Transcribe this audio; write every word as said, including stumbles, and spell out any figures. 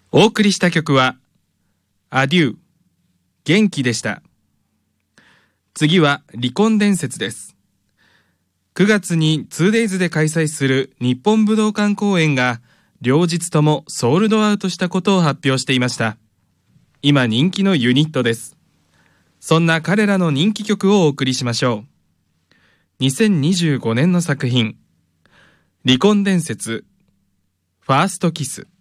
お送りした曲はアデュー元気でした。次は離婚伝説です。くがつに ツーデイズ で開催する日本武道館公演が両日ともソールドアウトしたことを発表していました。今人気のユニットです。そんな彼らの人気曲をお送りしましょう。にせんにじゅうごねんの作品、離婚伝説ファーストキス。